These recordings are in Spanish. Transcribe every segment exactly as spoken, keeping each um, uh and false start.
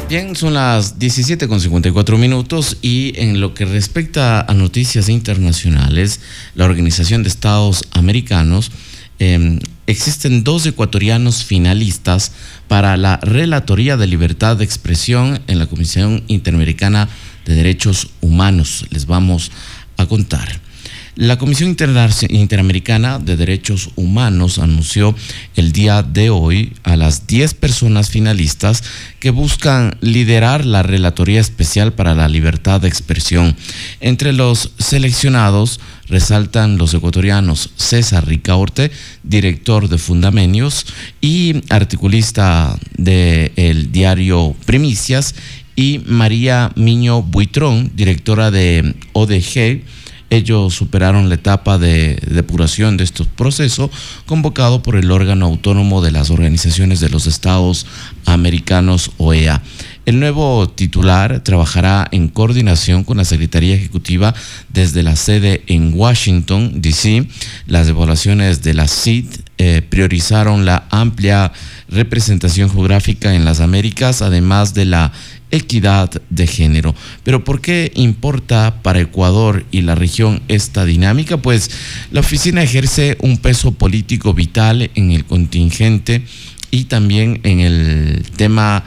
Bien, son las diecisiete con cincuenta y cuatro minutos y en lo que respecta a noticias internacionales, la Organización de Estados Americanos, eh, existen dos ecuatorianos finalistas para la Relatoría de Libertad de Expresión en la Comisión Interamericana de Derechos Humanos. Les vamos a contar. La Comisión Interamericana de Derechos Humanos anunció el día de hoy a las diez personas finalistas que buscan liderar la Relatoría Especial para la Libertad de Expresión. Entre los seleccionados resaltan los ecuatorianos César Ricaurte, director de Fundamenios y articulista del diario Primicias, y María Miño Buitrón, directora de O D G. Ellos superaron la etapa de depuración de este proceso convocado por el órgano autónomo de las organizaciones de los Estados Americanos, O E A. El nuevo titular trabajará en coordinación con la Secretaría Ejecutiva desde la sede en Washington, D C. Las evaluaciones de la C I D eh, priorizaron la amplia representación geográfica en las Américas, además de la equidad de género. Pero ¿por qué importa para Ecuador y la región esta dinámica? Pues la oficina ejerce un peso político vital en el contingente y también en el tema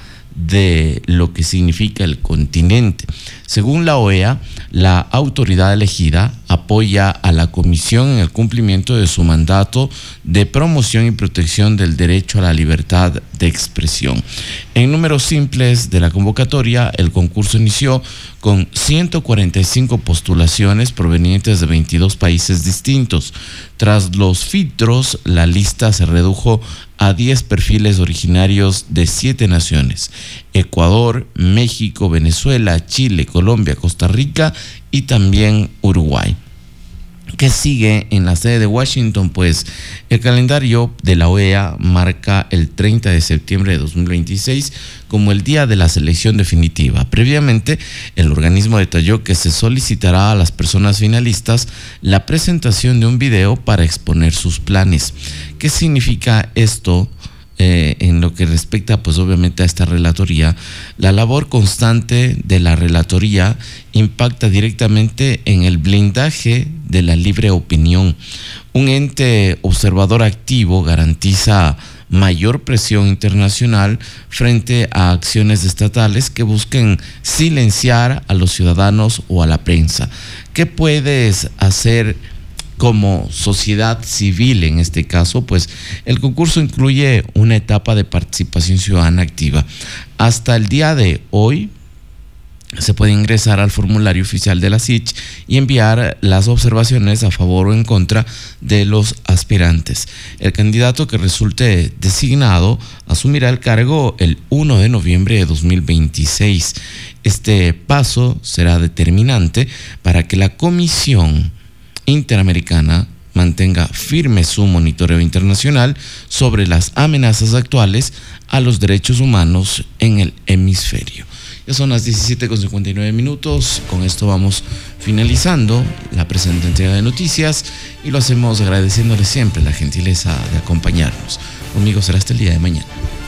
de lo que significa el continente. Según la O E A, la autoridad elegida apoya a la Comisión en el cumplimiento de su mandato de promoción y protección del derecho a la libertad de expresión. En números simples de la convocatoria, el concurso inició con ciento cuarenta y cinco postulaciones provenientes de veintidós países distintos. Tras los filtros, la lista se redujo a diez perfiles originarios de siete naciones: Ecuador, México, Venezuela, Chile, Colombia, Costa Rica y también Uruguay. ¿Qué sigue en la sede de Washington? Pues el calendario de la O E A marca el treinta de septiembre de dos mil veintiséis como el día de la selección definitiva. Previamente, el organismo detalló que se solicitará a las personas finalistas la presentación de un video para exponer sus planes. ¿Qué significa esto? Eh, en lo que respecta, pues obviamente a esta relatoría, la labor constante de la relatoría impacta directamente en el blindaje de la libre opinión. Un ente observador activo garantiza mayor presión internacional frente a acciones estatales que busquen silenciar a los ciudadanos o a la prensa. ¿Qué puedes hacer como sociedad civil en este caso? Pues el concurso incluye una etapa de participación ciudadana activa. Hasta el día de hoy se puede ingresar al formulario oficial de la S I C y enviar las observaciones a favor o en contra de los aspirantes. El candidato que resulte designado asumirá el cargo el primero de noviembre de dos mil veintiséis. Este paso será determinante para que la Comisión Interamericana mantenga firme su monitoreo internacional sobre las amenazas actuales a los derechos humanos en el hemisferio. Ya son las diecisiete con cincuenta y nueve minutos. Con esto vamos finalizando la presente entrega de noticias y lo hacemos agradeciéndole siempre la gentileza de acompañarnos. Conmigo será hasta el día de mañana.